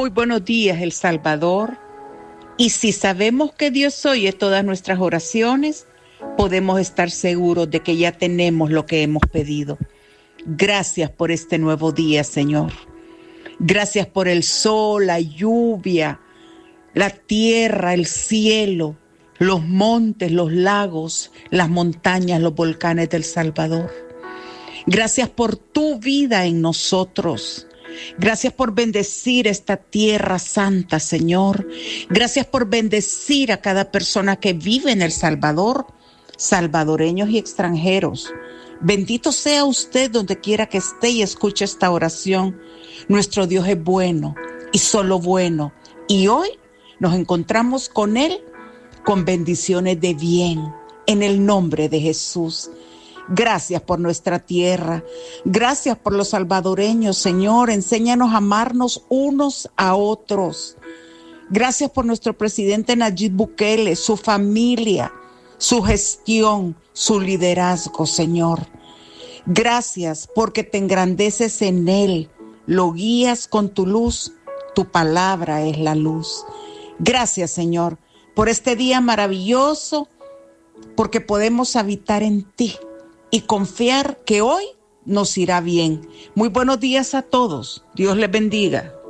Muy buenos días, El Salvador. Y si sabemos que Dios oye todas nuestras oraciones, podemos estar seguros de que ya tenemos lo que hemos pedido. Gracias por este nuevo día, Señor. Gracias por el sol, la lluvia, la tierra, el cielo, los montes, los lagos, las montañas, los volcanes del Salvador. Gracias por tu vida en nosotros. Gracias por bendecir esta tierra santa, Señor. Gracias por bendecir a cada persona que vive en El Salvador, salvadoreños y extranjeros. Bendito sea usted donde quiera que esté y escuche esta oración. Nuestro Dios es bueno y solo bueno. Y hoy nos encontramos con Él con bendiciones de bien en el nombre de Jesús. Gracias por nuestra tierra. Gracias por los salvadoreños, Señor. Enséñanos a amarnos unos a otros. Gracias por nuestro presidente Nayib Bukele, su familia, su gestión, su liderazgo, Señor. Gracias porque te engrandeces en Él, lo guías con tu luz, tu palabra es la luz. Gracias, Señor, por este día maravilloso, porque podemos habitar en ti y confiar que hoy nos irá bien. Muy buenos días a todos. Dios les bendiga.